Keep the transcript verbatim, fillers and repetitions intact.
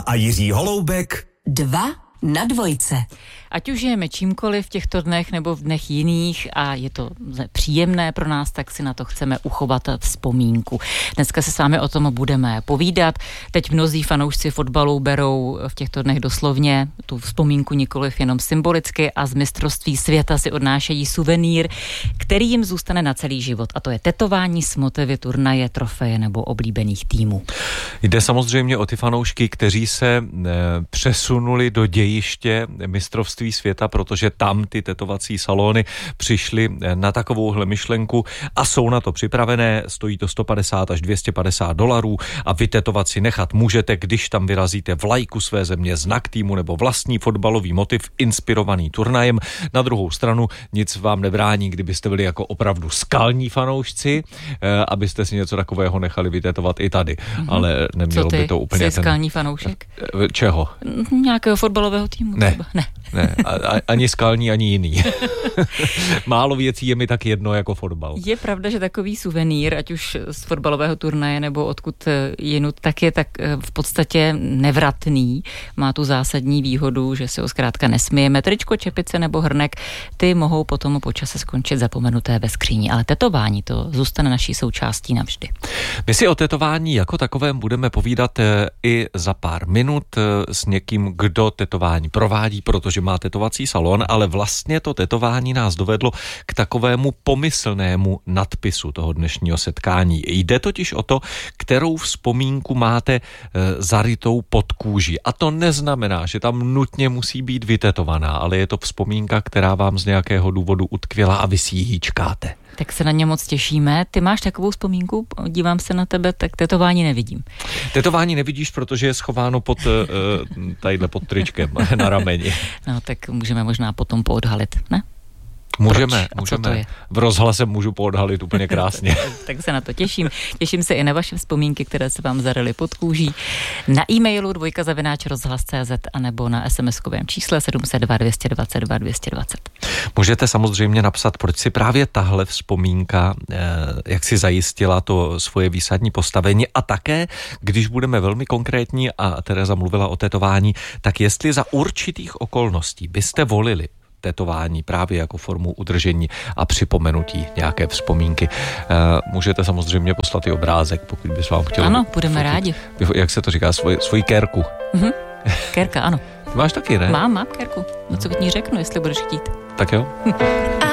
a Jiří Holoubek. Dva na dvojce. Ať už žijeme čímkoliv v těchto dnech nebo v dnech jiných a je to příjemné pro nás, tak si na to chceme uchovat vzpomínku. Dneska se s vámi o tom budeme povídat. Teď mnozí fanoušci fotbalu berou v těchto dnech doslovně tu vzpomínku nikoliv jenom symbolicky a z mistrovství světa si odnášejí suvenýr, který jim zůstane na celý život. A to je tetování s motivy turnaje, trofeje nebo oblíbených týmů. Jde samozřejmě o ty fanoušky, kteří se e, přesunuli do dějiště mistrovství světa, protože tam ty tetovací salony přišly na takovouhle myšlenku a jsou na to připravené. Stojí to sto padesát až dvě stě padesát dolarů a vytetovat si nechat můžete, když tam vyrazíte vlajku své země, znak týmu nebo vlastní fotbalový motiv inspirovaný turnajem. Na druhou stranu nic vám nebrání, kdybyste byli jako opravdu skalní fanoušci, abyste si něco takového nechali vytetovat i tady. Mm-hmm. Ale nemělo by to úplně... Jsi ten... skalní fanoušek? Čeho? Nějakého fotbalového týmu? Ne, třeba. ne. ne. A, ani skalní, ani jiný. Málo věcí je mi tak jedno jako fotbal. Je pravda, že takový suvenýr, ať už z fotbalového turnaje nebo odkud jinut, tak je tak v podstatě nevratný. Má tu zásadní výhodu, že si ho zkrátka nesmijeme. Tričko, čepice nebo hrnek, ty mohou potom po čase skončit zapomenuté ve skříni. Ale tetování, to zůstane naší součástí navždy. My si o tetování jako takovém budeme povídat i za pár minut s někým, kdo tetování provádí, protože má tetovací salon, ale vlastně to tetování nás dovedlo k takovému pomyslnému nadpisu toho dnešního setkání. Jde totiž o to, kterou vzpomínku máte e, zarytou pod kůži. A to neznamená, že tam nutně musí být vytetovaná, ale je to vzpomínka, která vám z nějakého důvodu utkvěla a vy si ji hýčkáte. Tak se na ně moc těšíme. Ty máš takovou vzpomínku? Dívám se na tebe, tak tetování nevidím. Tetování nevidíš, protože je schováno pod uh, tadyhle pod tričkem na rameni. No tak můžeme možná potom poodhalit, ne? Můžeme, můžeme. V rozhlase můžu poodhalit úplně krásně. Tak se na to těším. Těším se i na vaše vzpomínky, které se vám zaryly pod kůží. Na e-mailu dvojka zavináč rozhlas tečka cé zet anebo na es em eskovém čísle sedm set dva dvě dvacet dva dvě dvacet. Můžete samozřejmě napsat, proč si právě tahle vzpomínka, jak si zajistila to svoje výsadní postavení a také, když budeme velmi konkrétní a Tereza mluvila o tetování, tak jestli za určitých okolností byste volili tetování právě jako formu udržení a připomenutí nějaké vzpomínky. Můžete samozřejmě poslat i obrázek, pokud bys vám chtěl. Ano, budeme fotit, rádi. Jak se to říká, svoj, svoji kérku. Mhm. Kérka, ano. Máš taky, ne? Mám, mám kérku. No co k ní řeknu, jestli budeš chtít. Tak jo.